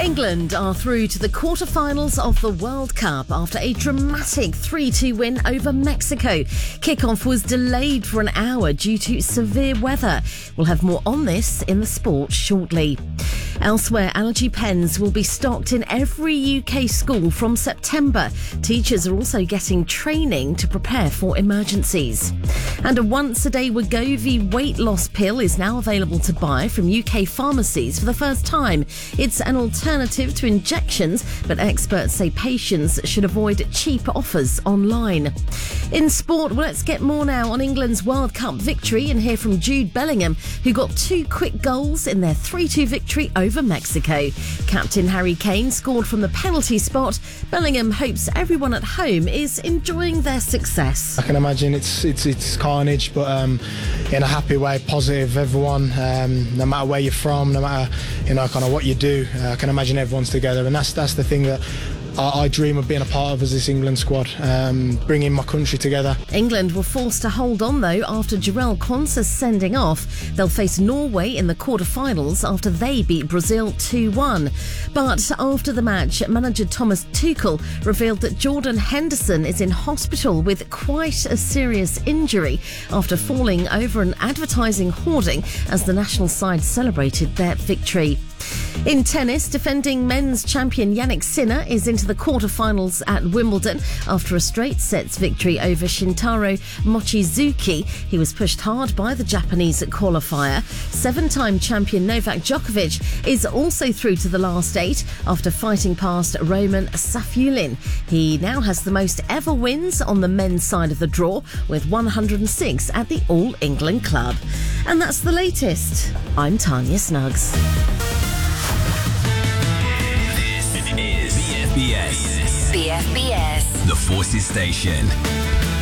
England are through to the quarter-finals of the World Cup after a dramatic 3-2 win over Mexico. Kickoff was delayed for an hour due to severe weather. We'll have more on this in the sport shortly. Elsewhere, allergy pens will be stocked in every UK school from September. Teachers are also getting training to prepare for emergencies. And a once-a-day Wegovy weight loss pill is now available to buy from UK pharmacies for the first time. It's an alternative to injections, but experts say patients should avoid cheap offers online. In sport, well, let's get more now on England's World Cup victory and hear from Jude Bellingham, who got 2 quick goals in their 3-2 victory over Mexico. Captain Harry Kane scored from the penalty spot. Bellingham hopes everyone at home is enjoying their success. I can imagine it's carnage, but in a happy way, positive. Everyone, no matter where you're from, no matter kind of what you do, I can imagine everyone's together, and that's the thing that I dream of being a part of as this England squad, bringing my country together. England were forced to hold on though after Jarell Quansah's sending off. They'll face Norway in the quarter-finals after they beat Brazil 2-1. But after the match, manager Thomas Tuchel revealed that Jordan Henderson is in hospital with quite a serious injury after falling over an advertising hoarding as the national side celebrated their victory. In tennis, defending men's champion Jannik Sinner is into the quarter-finals at Wimbledon after a straight sets victory over Shintaro Mochizuki. He was pushed hard by the Japanese qualifier. 7-time champion Novak Djokovic is also through to the last 8 after fighting past Roman Safulin. He now has the most ever wins on the men's side of the draw, with 106 at the All England Club. And that's the latest. I'm Tanya Snuggs. BFBS. The Forces Station.